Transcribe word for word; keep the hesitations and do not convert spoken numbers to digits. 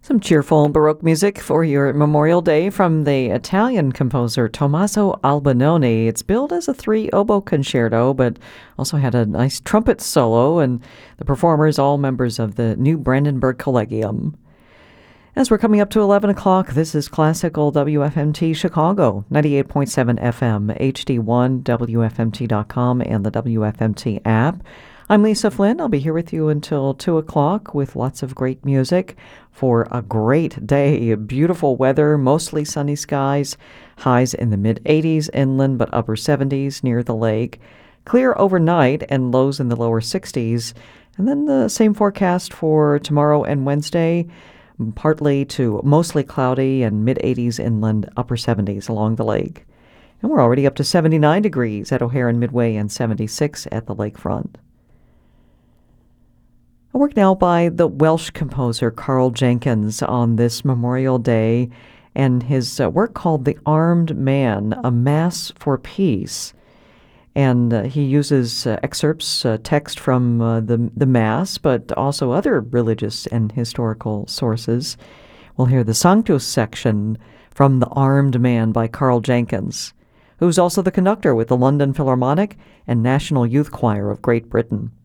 Some cheerful Baroque music for your Memorial Day from the Italian composer Tommaso Albinoni. It's billed as a three-oboe concerto, but also had a nice trumpet solo, and the performers all members of the New Brandenburg Collegium. As we're coming up to eleven o'clock, this is Classical W F M T Chicago, ninety-eight point seven F M, H D one, W F M T dot com, and the W F M T app. I'm Lisa Flynn. I'll be here with you until two o'clock with lots of great music for a great day. Beautiful weather, mostly sunny skies, highs in the mid-eighties inland but upper seventies near the lake. Clear overnight and lows in the lower sixties. And then the same forecast for tomorrow and Wednesday, partly to mostly cloudy and mid-eighties inland, upper seventies along the lake. And we're already up to seventy-nine degrees at O'Hare and Midway and seventy-six at the lakefront. A work now by the Welsh composer Carl Jenkins on this Memorial Day, and his uh, work called The Armed Man, A Mass for Peace. And uh, he uses uh, excerpts, uh, text from uh, the, the Mass, but also other religious and historical sources. We'll hear the Sanctus section from The Armed Man by Carl Jenkins, who's also the conductor with the London Philharmonic and National Youth Choir of Great Britain.